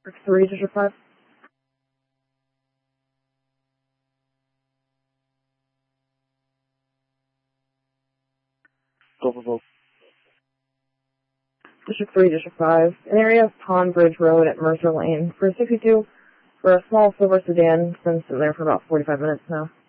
District 3, District 5. Go for both. District 3, District 5. An area of Pond Bridge Road at Mercer Lane for 62 for a small silver sedan. It's been sitting there for about 45 minutes now.